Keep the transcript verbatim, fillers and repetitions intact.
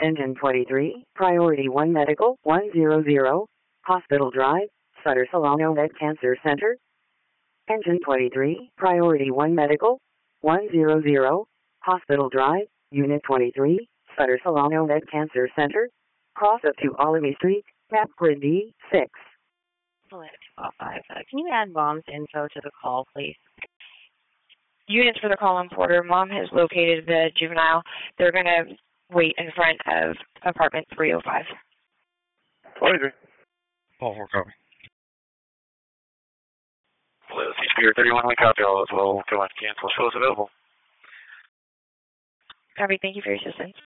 Engine twenty-three, Priority one Medical, one hundred, Hospital Drive, Sutter Solano Med Cancer Center. Engine twenty-three, Priority one Medical, one hundred, Hospital Drive, Unit twenty-three, Sutter Solano Med Cancer Center. Cross up to Olivey Street, map grid D six. Select top five. Uh, can you add mom's info to the call, please? Units for the call in Porter. Mom has located the juvenile. They're going to wait in front of apartment three oh five. twenty-three. Paul, four copy. C Spear thirty-one, we copy all as well. Go on, cancel. Show us available. Copy. Thank you for your assistance.